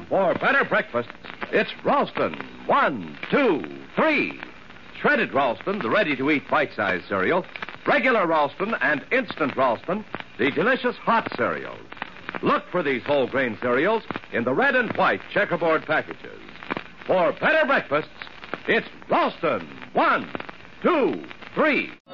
For better breakfasts, it's Ralston. 1, 2, 3. Shredded Ralston, the ready-to-eat bite-sized cereal. Regular Ralston and Instant Ralston, the delicious hot cereals. Look for these whole grain cereals in the red and white checkerboard packages. For better breakfasts, it's Ralston. 1, 2, 3.